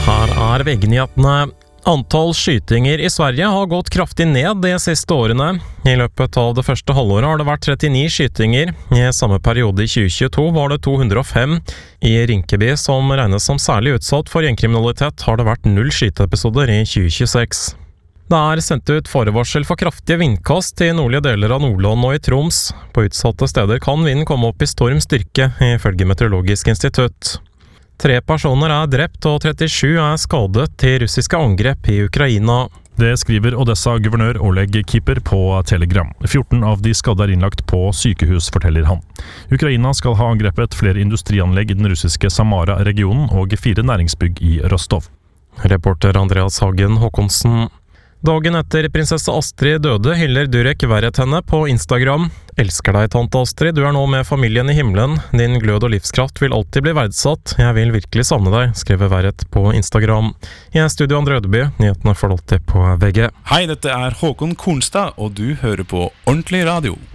Her VG-nyhetene. Antall skytinger i Sverige har gått kraftig ned de siste årene. I løpet av det første halvåret har det vært 39 skytinger. I samme periode i 2022 var det 205. I Rinkeby, som regnes som særlig utsatt for gjengkriminalitet, har det vært 0 skyteepisoder i 2026. Det er sendt ut forvarsel for kraftige vindkast i nordlige deler av Nordland og i Troms. På utsatte steder kan vinden komme opp i storm styrke, ifølge Meteorologisk institutt. 3 personer er drept og 37 er skadet i russiske angrep i Ukraina. Det skriver Odessa-guvernør Oleg Kiper på Telegram. 14 av de skadde er innlagt på sykehus, forteller han. Ukraina skal ha angrepet flere industrianlegg i den russiske Samara-regionen og 4 næringsbygg i Rostov. Reporter Andreas Hagen Håkonsen. Dagen etter prinsesse Astrid døde hyller Durek Verret henne på Instagram. Elsker deg, tante Astrid, du er nå med familien i himmelen. Din glød og livskraft vil alltid bli verdsatt. Jeg vil virkelig savne deg, skrev Verret på Instagram. I studio Andre Ødeby, nyhetene får alltid på VG. Hei, dette er Håkon Kornstad, og du hører på Ordentlig Radio.